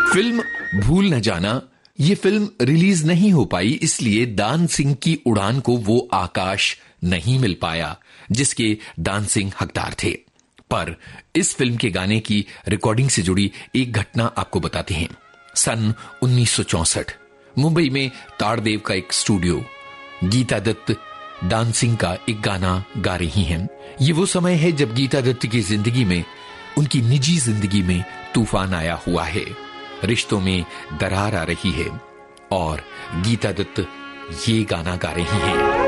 Film भूल न जाना, ये फिल्म रिलीज नहीं हो पाई, इसलिए दान सिंह की उड़ान को वो आकाश नहीं मिल पाया जिसके दान सिंह हकदार थे। पर इस फिल्म के गाने की रिकॉर्डिंग से जुड़ी एक घटना आपको बताते हैं। सन 1964 मुंबई में ताड़देव का एक स्टूडियो, गीता दत्त दान सिंह का एक गाना गा रही हैं। ये वो समय है जब गीता दत्त की जिंदगी में, उनकी निजी जिंदगी में तूफान आया हुआ है, रिश्तों में दरार आ रही है और गीता दत्त ये गाना गा रही हैं।